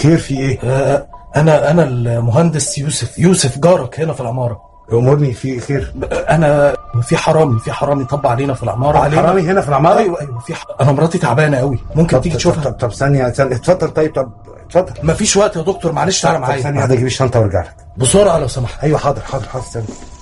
خير في ايه؟ انا المهندس يوسف جارك هنا في العماره. امرني في خير. انا في حرامي طب علينا في العماره. حرامي هنا في العماره؟ ايوه انا مراتي تعبانه قوي، ممكن تيجي تشوفها؟ طب ثانيه اتفضل. طب اتفضل. مفيش وقت يا دكتور، معلش تعالى معايا. ثانيه واحده اجيب الشنطه وارجع لك بسرعه لو سمحت. ايوه حاضر ثانيه.